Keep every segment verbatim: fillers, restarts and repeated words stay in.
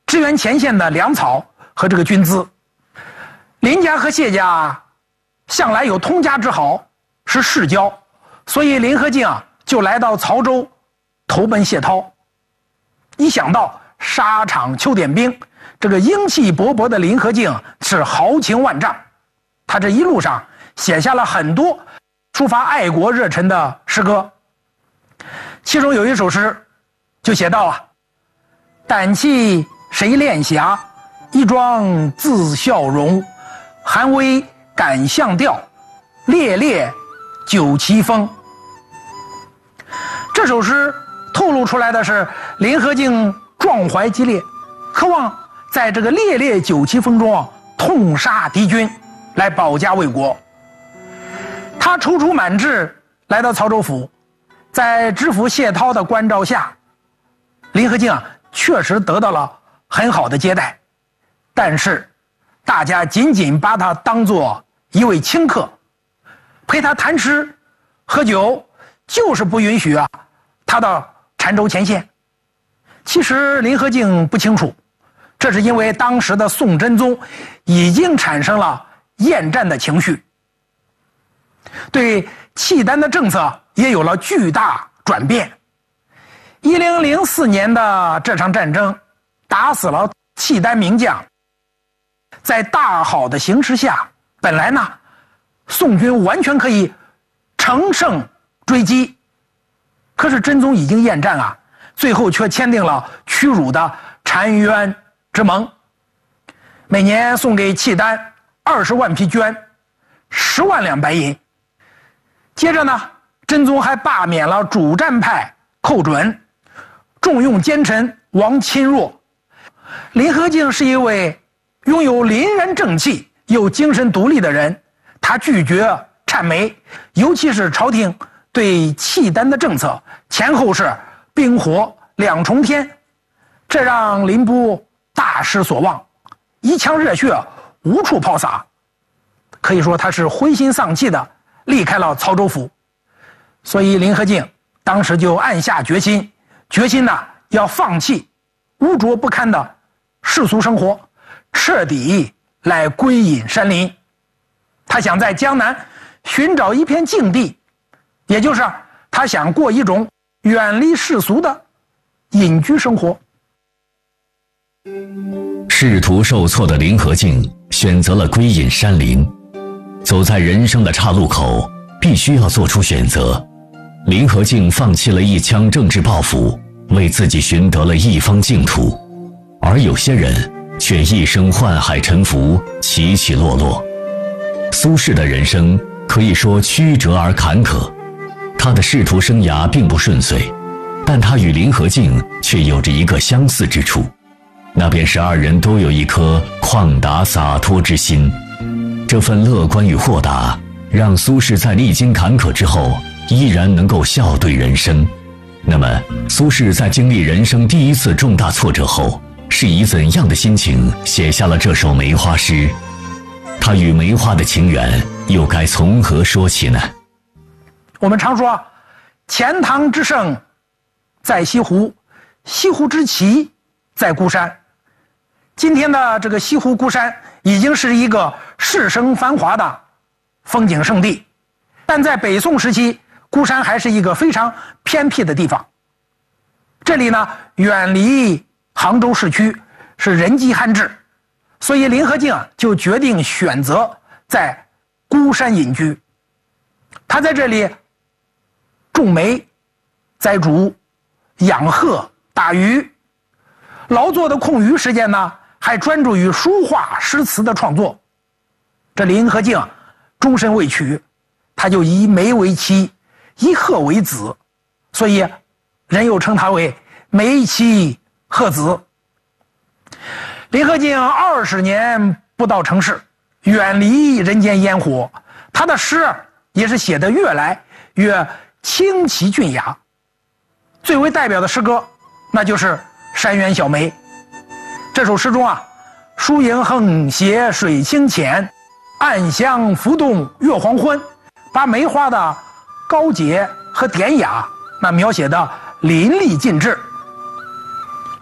支援前线的粮草和这个军资。林家和谢家向来有通家之好，是世交，所以林和靖啊就来到曹州投奔谢涛。一想到沙场秋点兵，这个英气勃勃的林和靖是豪情万丈，他这一路上写下了很多抒发爱国热忱的诗歌。其中有一首诗就写到啊：胆气谁练侠，一桩自笑容，寒微敢向调，烈烈酒旗风。这首诗透露出来的是林和靖壮怀激烈，渴望在这个烈烈酒旗风中痛杀敌军，来保家卫国。他踌躇满志来到曹州府，在知府谢涛的关照下，林和靖啊确实得到了很好的接待，但是大家仅仅把他当作一位清客，陪他谈诗喝酒，就是不允许啊他到澶州前线。其实林和靖不清楚，这是因为当时的宋真宗已经产生了厌战的情绪，对契丹的政策也有了巨大转变。一零零四年的这场战争打死了契丹名将，在大好的形势下，本来呢宋军完全可以乘胜追击，可是真宗已经厌战啊，最后却签订了屈辱的澶渊之盟，每年送给契丹二十万匹绢，十万两白银。接着呢，真宗还罢免了主战派寇准，重用奸臣王钦若。林和靖是一位拥有凛然正气又精神独立的人，他拒绝谄媚，尤其是朝廷对契丹的政策前后是冰火两重天，这让林波大失所望，一腔热血无处抛洒，可以说他是灰心丧气的离开了曹州府。所以林和靖当时就暗下决心，决心呢要放弃污浊不堪的世俗生活，彻底来归隐山林。他想在江南寻找一片净地，也就是他想过一种远离世俗的隐居生活。 仕途受挫的林和靖选择了归隐山林。走在人生的岔路口，必须要做出选择。林和靖放弃了一腔政治抱负，为自己寻得了一方净土。而有些人却一生宦海沉浮，起起落落。苏轼的人生可以说曲折而坎坷，他的仕途生涯并不顺遂，但他与林和靖却有着一个相似之处，那便是二人都有一颗旷达洒脱之心。这份乐观与豁达，让苏轼在历经坎坷之后，依然能够笑对人生。那么，苏轼在经历人生第一次重大挫折后，是以怎样的心情写下了这首梅花诗？他与梅花的情缘又该从何说起呢？ 我们常说，钱塘之胜在西湖，西湖之奇在孤山。今天的这个西湖孤山已经是一个世声繁华的风景胜地，但在北宋时期，孤山还是一个非常偏僻的地方。这里呢，远离杭州市区，是人迹罕至，所以林和靖啊就决定选择在孤山隐居。他在这里种梅、栽竹、养鹤、打鱼，劳作的空余时间呢，还专注于书画诗词的创作。这林和靖终身未娶，他就以梅为妻，以鹤为子，所以人又称他为梅妻鹤子。林和靖二十年不到城市，远离人间烟火，他的诗也是写得越来越清奇俊雅。最为代表的诗歌，那就是《山园小梅》。这首诗中啊，疏影横斜水清浅，暗香浮动月黄昏，把梅花的高洁和典雅那描写的淋漓尽致。这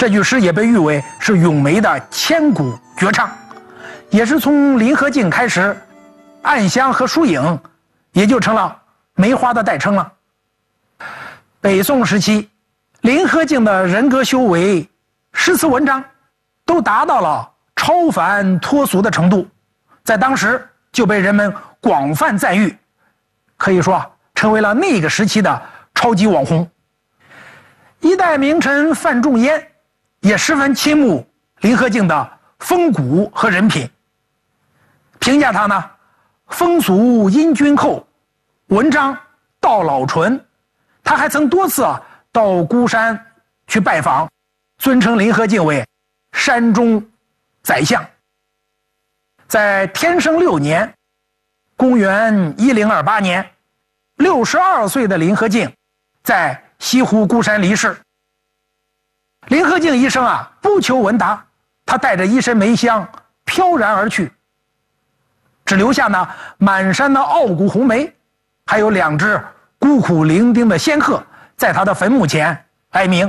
这句诗也被誉为是咏梅的千古绝唱，也是从林和靖开始，暗香和疏影也就成了梅花的代称了。北宋时期，林和靖的人格修为、诗词文章都达到了超凡脱俗的程度，在当时就被人们广泛赞誉，可以说成为了那个时期的超级网红。一代名臣范仲淹也十分倾慕林和靖的风骨和人品，评价他呢，风俗因君厚，文章到老纯。他还曾多次啊到孤山去拜访，尊称林和靖为山中宰相。在天圣六年，公元一零二八年，六十二岁的林和靖在西湖孤山离世。林和靖一生啊不求闻达，他带着一身梅香飘然而去，只留下呢满山的傲骨红梅，还有两只孤苦伶仃的仙鹤在他的坟墓前哀鸣。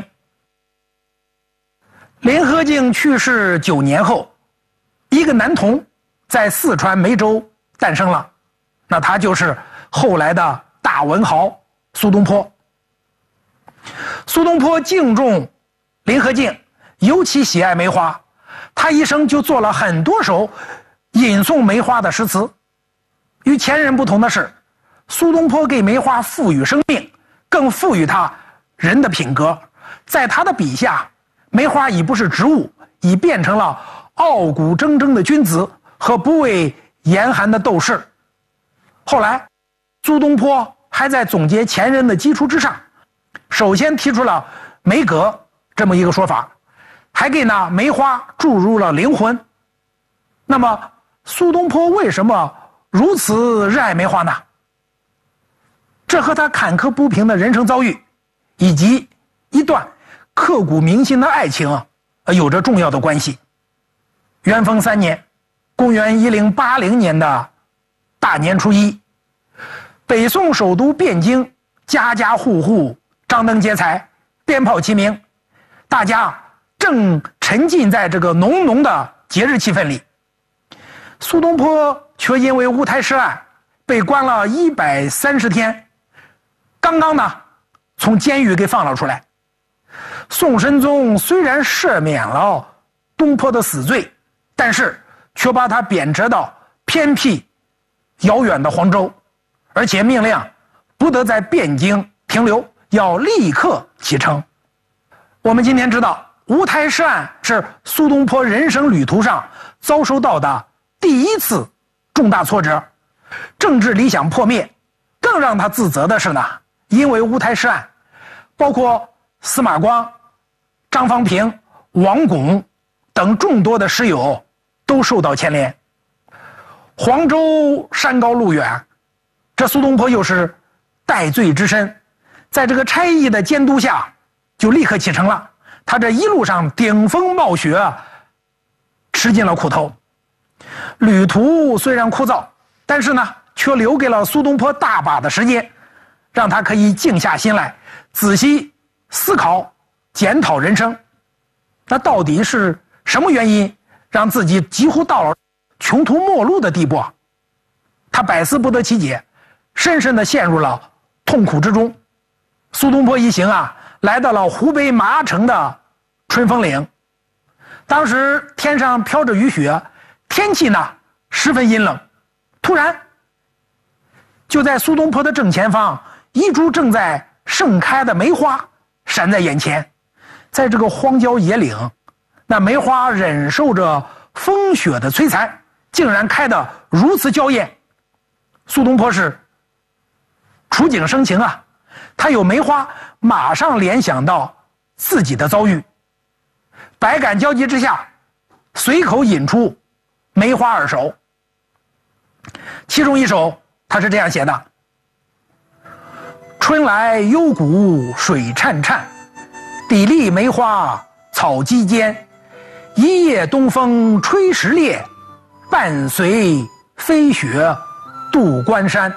林和靖去世九年后，一个男童在四川梅州诞生了，那他就是后来的大文豪苏东坡。苏东坡敬重林和靖，尤其喜爱梅花，他一生就做了很多首引颂梅花的诗词。与前人不同的是，苏东坡给梅花赋予生命，更赋予它人的品格。在他的笔下，梅花已不是植物，已变成了傲骨铮铮的君子和不畏严寒的斗士。后来，苏东坡还在总结前人的基础之上，首先提出了梅格这么一个说法，还给那梅花注入了灵魂。那么，苏东坡为什么如此热爱梅花呢？这和他坎坷不平的人生遭遇，以及一段刻骨铭心的爱情啊，有着重要的关系。元丰三年，公元一零八零年的大年初一，北宋首都汴京，家家户户张灯结彩，鞭炮齐鸣，大家正沉浸在这个浓浓的节日气氛里。苏东坡却因为乌台诗案被关了一百三十天，刚刚呢从监狱给放了出来。宋神宗虽然赦免了东坡的死罪，但是却把他贬谪到偏僻遥远的黄州，而且命令不得在汴京停留，要立刻启程。我们今天知道，乌台诗案是苏东坡人生旅途上遭受到的第一次重大挫折，政治理想破灭。更让他自责的是呢，因为乌台诗案，包括司马光、张方平、王巩等众多的诗友都受到牵连。黄州山高路远，这苏东坡又是戴罪之身，在这个差役的监督下就立刻启程了。他这一路上顶风冒雪，吃尽了苦头。旅途虽然枯燥，但是呢却留给了苏东坡大把的时间，让他可以静下心来仔细思考检讨人生。那到底是什么原因让自己几乎到了穷途末路的地步啊？他百思不得其解，深深地陷入了痛苦之中。苏东坡一行啊来到了湖北麻城的春风岭，当时天上飘着雨雪，天气呢十分阴冷。突然就在苏东坡的正前方，一株正在盛开的梅花闪在眼前。在这个荒郊野岭，那梅花忍受着风雪的摧残，竟然开得如此娇艳。苏东坡是触景生情啊，他有梅花，马上联想到自己的遭遇，百感交集之下，随口引出梅花二首。其中一首他是这样写的：春来幽谷水潺潺，砥砺梅花草基间，一夜东风吹石裂，伴随飞雪渡关山。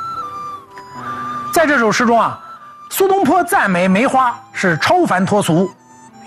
在这首诗中啊，苏东坡赞美梅花是超凡脱俗，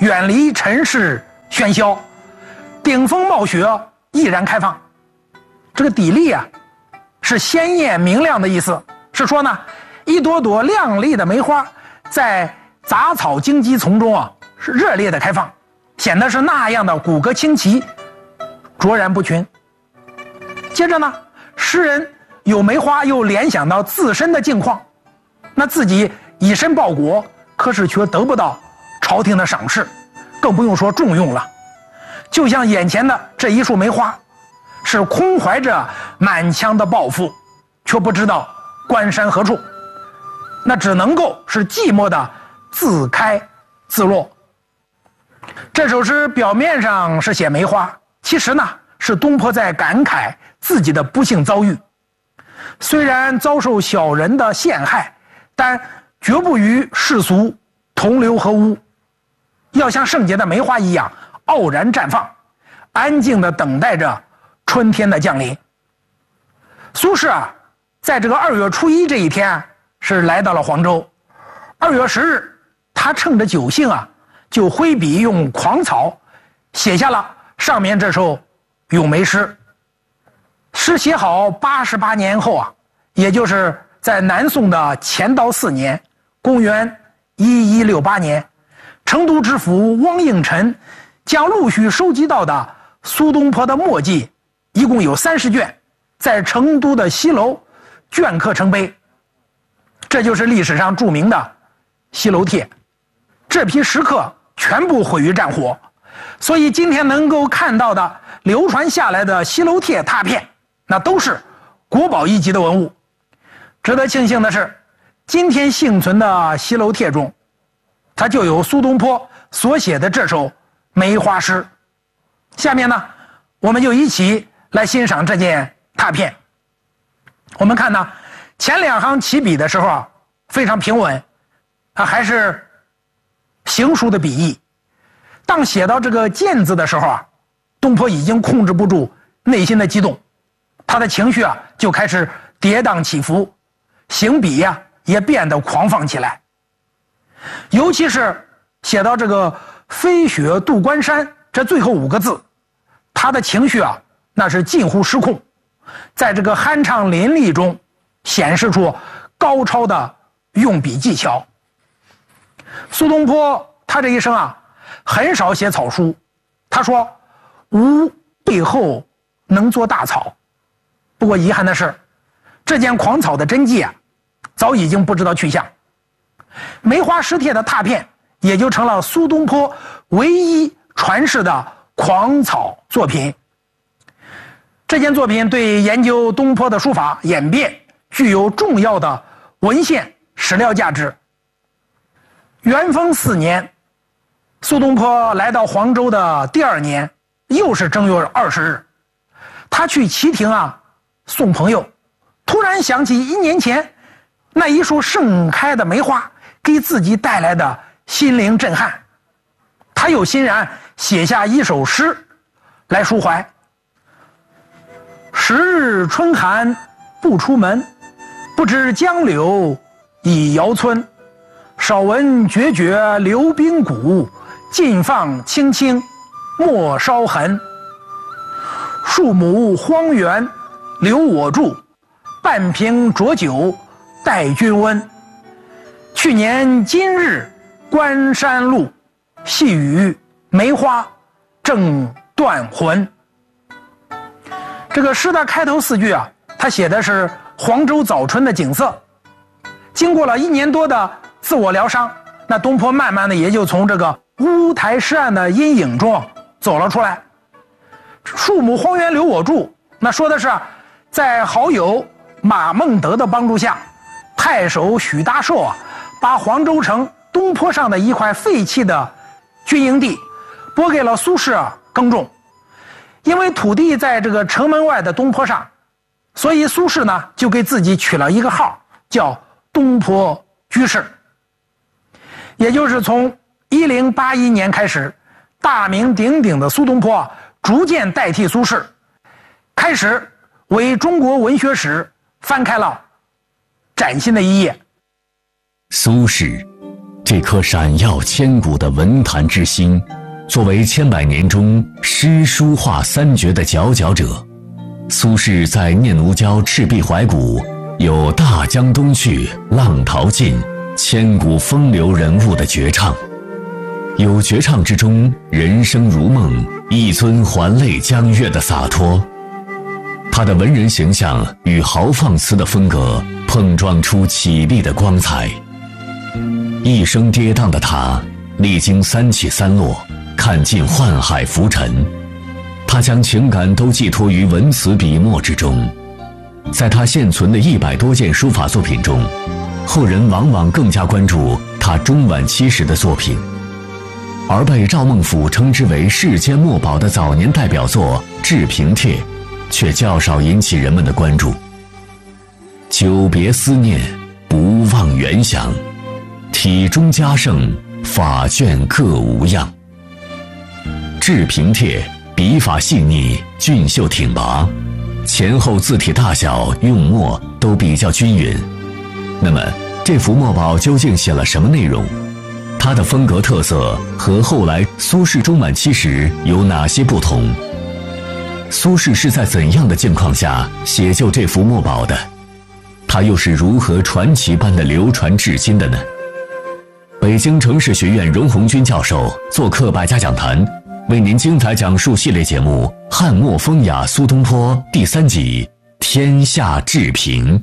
远离尘世喧嚣，顶峰冒雪，毅然开放。这个砥砺啊，是鲜艳明亮的意思，是说呢，一朵朵亮丽的梅花在杂草荆棘丛中啊，是热烈的开放，显得是那样的骨骼清奇，卓然不群。接着呢，诗人有梅花，又联想到自身的境况，那自己以身报国，可是却得不到朝廷的赏识，更不用说重用了。就像眼前的这一束梅花，是空怀着满腔的抱负，却不知道关山何处，那只能够是寂寞的自开自落。这首诗表面上是写梅花，其实呢是东坡在感慨自己的不幸遭遇。虽然遭受小人的陷害，但绝不与世俗同流合污，要像圣洁的梅花一样傲然绽放，安静地等待着春天的降临。苏轼啊，在这个二月初一这一天是来到了黄州。二月十日，他趁着酒兴啊，就挥笔用狂草写下了上面这首咏梅诗。诗写好八十八年后啊，也就是在南宋的乾道四年，公元一一六八年，成都知府汪应辰将陆续收集到的苏东坡的墨迹，一共有三十卷，在成都的西楼镌刻成碑，这就是历史上著名的西楼帖。这批石刻全部毁于战火，所以今天能够看到的流传下来的西楼帖拓片，那都是国宝一级的文物。值得庆幸的是，今天幸存的西楼帖中，它就有苏东坡所写的这首梅花诗。下面呢，我们就一起来欣赏这件拓片。我们看呢，前两行起笔的时候啊，非常平稳，啊，还是行书的笔意。当写到这个渐字的时候啊，东坡已经控制不住内心的激动，他的情绪啊就开始跌宕起伏，行笔呀、啊、也变得狂放起来。尤其是写到这个飞雪渡关山这最后五个字，他的情绪啊那是近乎失控，在这个酣畅淋漓中显示出高超的用笔技巧。苏东坡他这一生啊很少写草书，他说吾背后能作大草。不过遗憾的是，这件狂草的真迹啊早已经不知道去向。梅花诗帖的拓片也就成了苏东坡唯一传世的狂草作品。这件作品对研究东坡的书法演变具有重要的文献史料价值。元丰四年，苏东坡来到黄州的第二年，又是正月二十日，他去旗亭啊送朋友，突然想起一年前那一束盛开的梅花给自己带来的心灵震撼，他又欣然写下一首诗来抒怀。十日春寒不出门，不知江柳已遥村。少闻决绝流冰谷，尽放青青莫烧痕。树亩荒原留我住，半瓶浊酒待君温。去年今日关山路，细雨梅花正断魂。这个诗的开头四句啊，它写的是黄州早春的景色。经过了一年多的自我疗伤，那东坡慢慢的也就从这个乌台诗案的阴影中走了出来。树亩荒原留我住，那说的是在好友马孟德的帮助下，太守许大寿啊，把黄州城东坡上的一块废弃的军营地拨给了苏轼耕种。因为土地在这个城门外的东坡上，所以苏轼呢就给自己取了一个号，叫东坡居士。也就是从一零八一年开始，大名鼎鼎的苏东坡逐渐代替苏轼，开始为中国文学史翻开了崭新的一页。 苏轼， 这颗闪耀千古的文坛之星，作为千百年中诗书画三绝的佼佼者，苏轼在《念奴娇·赤壁怀古》有大江东去，浪淘尽，千古风流人物的绝唱，有绝唱之中人生如梦，一尊还酹江月的洒脱。他的文人形象与豪放词的风格碰撞出绮丽的光彩。一生跌宕的他，历经三起三落，看尽宦海浮沉。他将情感都寄托于文词笔墨之中。在他现存的一百多件书法作品中，后人往往更加关注他中晚期时的作品，而被赵孟俯称之为世间墨宝的早年代表作《治平帖》却较少引起人们的关注。久别思念，不忘原想，体中佳胜，法卷各无恙。《治平帖》笔法细腻，俊秀挺拔，前后字体大小、用墨都比较均匀。那么，这幅墨宝究竟写了什么内容？它的风格特色和后来苏轼中晚期时有哪些不同？苏轼是在怎样的境况下写就这幅墨宝的？他又是如何传奇般的流传至今的呢？北京城市学院荣鸿钧教授做客百家讲坛，为您精彩讲述系列节目《汉墨风雅苏东坡》第三集《天下治平》。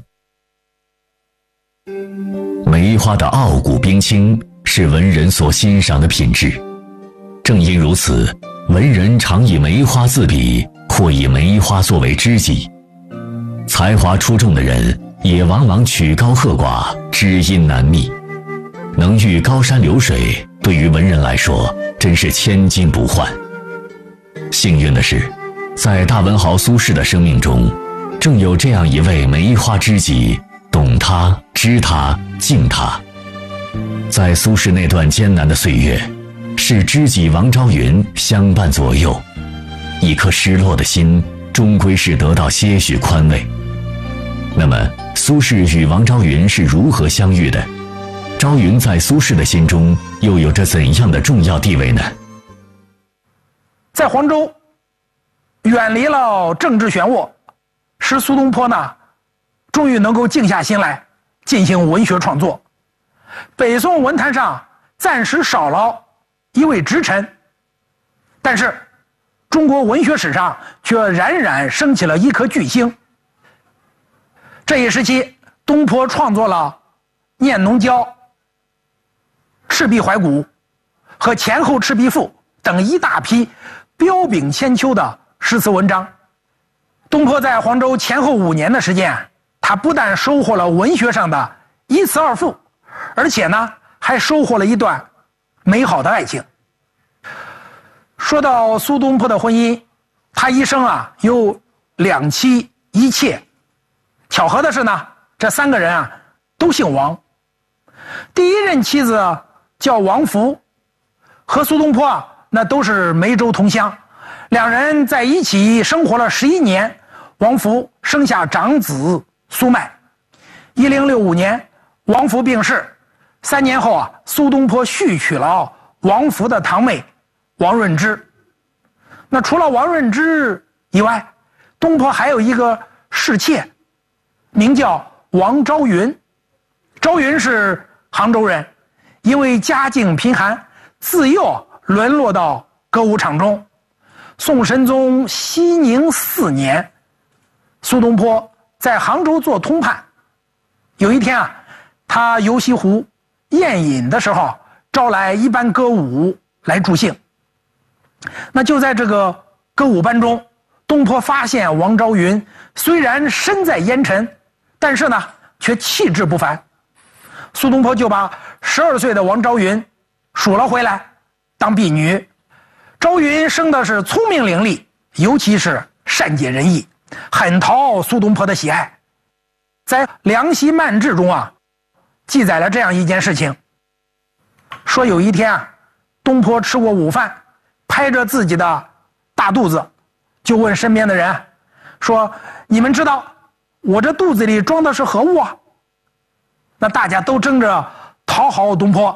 梅花的傲骨冰清是文人所欣赏的品质，正因如此，文人常以梅花自比，或以梅花作为知己。才华出众的人也往往曲高和寡，知音难觅。能遇高山流水，对于文人来说真是千金不换。幸运的是，在大文豪苏轼的生命中，正有这样一位梅花知己，懂他、知他、敬他。在苏轼那段艰难的岁月，是知己王昭云相伴左右，一颗失落的心终归是得到些许宽慰。那么，苏轼与王昭云是如何相遇的？昭云在苏轼的心中又有着怎样的重要地位呢？ 在黄州，远离了政治漩涡，使苏东坡呢，终于能够静下心来进行文学创作。北宋文坛上暂时少了一位直臣，但是中国文学史上却冉冉升起了一颗巨星。这一时期，东坡创作了《念奴娇》《赤壁怀古》和《前后赤壁赋》等一大批彪炳千秋的诗词文章。东坡在黄州前后五年的时间，他不但收获了文学上的一词二赋，而且呢，还收获了一段美好的爱情。说到苏东坡的婚姻，他一生啊有两妻一妾。巧合的是呢，这三个人啊都姓王。第一任妻子叫王弗，和苏东坡啊那都是梅州同乡，两人在一起生活了十一年。王弗生下长子苏迈。一零六五年，王弗病逝。三年后啊，苏东坡续娶了王弗的堂妹王润之。那除了王润之以外，东坡还有一个侍妾，名叫王昭云。昭云是杭州人，因为家境贫寒，自幼沦落到歌舞场中。宋神宗熙宁四年，苏东坡在杭州做通判。有一天啊，他游西湖宴饮的时候，招来一班歌舞来助兴。那就在这个歌舞班中，东坡发现王昭云虽然身在烟尘，但是呢却气质不凡。苏东坡就把十二岁的王昭云赎了回来当婢女。昭云生的是聪明伶俐，尤其是善解人意，很讨苏东坡的喜爱。在《梁溪漫志》中啊，记载了这样一件事情，说有一天啊，东坡吃过午饭，拍着自己的大肚子，就问身边的人说：“你们知道我这肚子里装的是何物啊？”那大家都争着讨好东坡，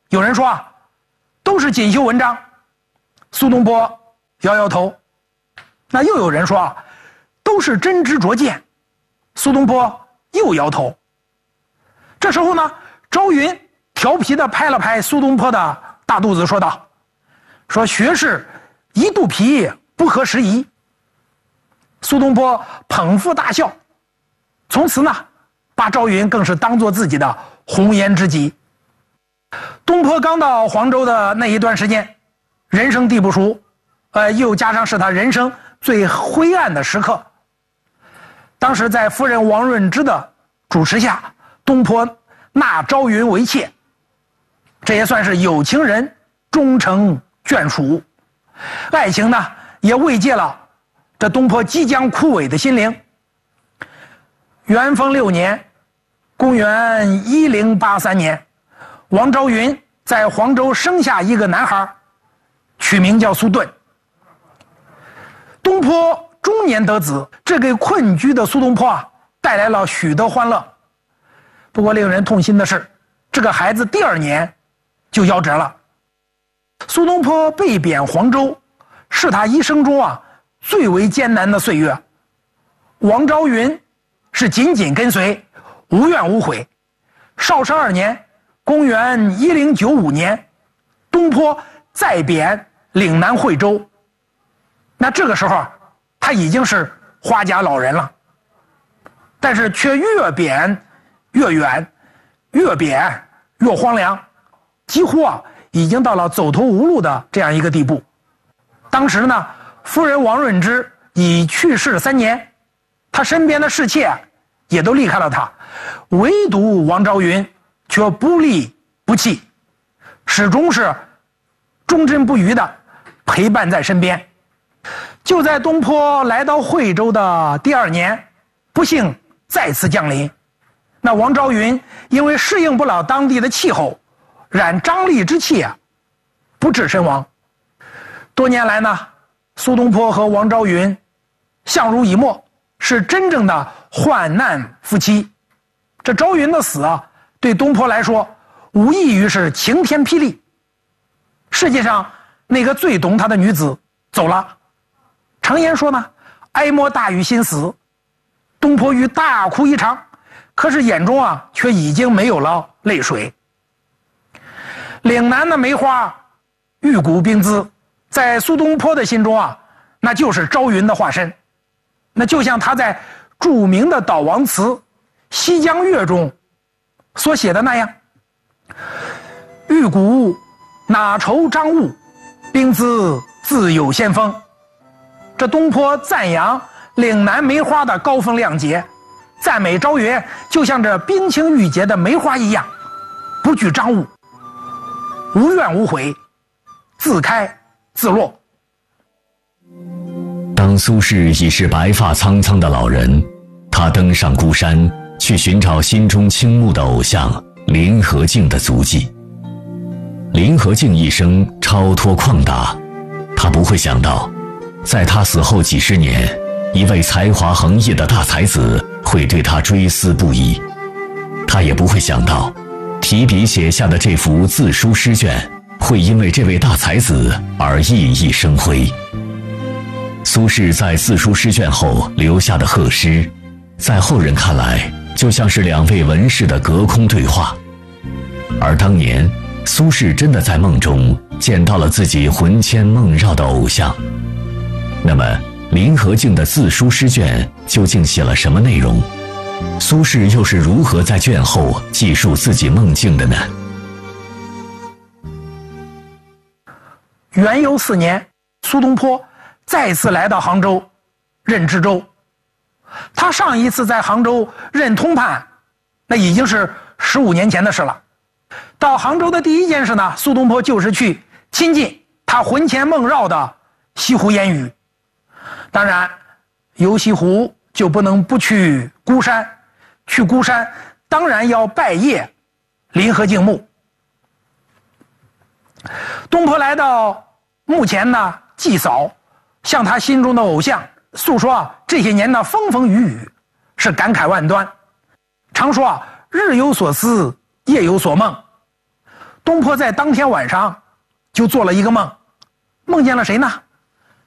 有人说啊，都是锦绣文章。苏东坡摇摇头。那又有人说啊，都是真知灼见。苏东坡又摇头。这时候呢，朝云调皮地拍了拍苏东坡的大肚子，说道：“说学士一肚皮，不合时宜。”苏东坡捧腹大笑，从此呢，把朝云更是当作自己的红颜知己。东坡刚到黄州的那一段时间，人生地不熟，呃，又加上是他人生最灰暗的时刻。当时在夫人王润之的主持下，东坡纳朝云为妾，这也算是有情人终成眷属。爱情呢，也慰藉了这东坡即将枯萎的心灵。元丰六年，公元一零八三年，王昭云在黄州生下一个男孩，取名叫苏顿。东坡中年得子，这给困居的苏东坡啊带来了许多欢乐。不过令人痛心的是，这个孩子第二年就夭折了。苏东坡被贬黄州，是他一生中啊最为艰难的岁月。王昭云是紧紧跟随，无怨无悔。绍圣二年，公元一零九五年，东坡再贬岭南惠州。那这个时候啊，他已经是花甲老人了，但是却越贬越远，越贬越荒凉，几乎啊已经到了走投无路的这样一个地步。当时呢，夫人王润之已去世三年，他身边的侍妾也都离开了他，唯独王昭云却不离不弃，始终是忠贞不渝的陪伴在身边。就在东坡来到惠州的第二年，不幸再次降临。那王昭云因为适应不了当地的气候，染瘴疠之气啊，不治身亡。多年来呢，苏东坡和王昭云相濡以沫，是真正的患难夫妻。这昭云的死啊，对东坡来说无异于是晴天霹雳。世界上那个最懂他的女子走了。常言说呢，哀莫大于心死。东坡欲大哭一场，可是眼中啊却已经没有了泪水。岭南的梅花玉骨冰姿，在苏东坡的心中啊，那就是朝云的化身。那就像他在著名的悼亡词《西江月》中所写的那样：玉骨哪愁张雾，冰姿自有先锋。这东坡赞扬岭南梅花的高风亮节，赞美朝云就像这冰清玉洁的梅花一样，不惧张雾，无怨无悔，自开自落。 当苏轼已是白发苍苍的老人，他登上孤山，去寻找心中倾慕的偶像林和靖的足迹。林和靖一生超脱旷达，他不会想到，在他死后几十年，一位才华横溢的大才子会对他追思不已。他也不会想到，提笔写下的这幅自书诗卷会因为这位大才子而熠熠生辉。苏轼在自书诗卷后留下的贺诗，在后人看来就像是两位文士的隔空对话。而当年苏轼真的在梦中见到了自己魂牵梦绕的偶像。那么林和靖的自书诗卷究竟写了什么内容？苏轼又是如何在卷后记述自己梦境的呢？ 元佑四年，苏东坡再次来到杭州任知州。他上一次在杭州任通判，那已经是十五年前的事了。到杭州的第一件事呢，苏东坡就是去亲近他魂牵梦绕的西湖烟雨。当然，游西湖就不能不去孤山，去孤山当然要拜谒林和靖墓。东坡来到墓前呢，祭扫，向他心中的偶像诉说啊这些年的风风雨雨，是感慨万端。常说啊，日有所思，夜有所梦。 东坡在当天晚上就做了一个梦，梦见了谁呢？